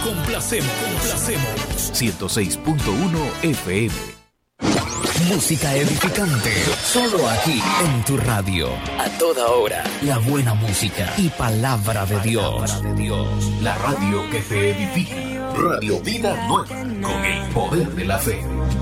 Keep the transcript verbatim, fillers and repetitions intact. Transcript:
Complacemos, complacemos. ciento seis punto uno F M. Música edificante, solo aquí en tu radio. A toda hora, la buena música y palabra de Dios. La radio que te edifica. Radio Vida Nueva, con el poder de la fe.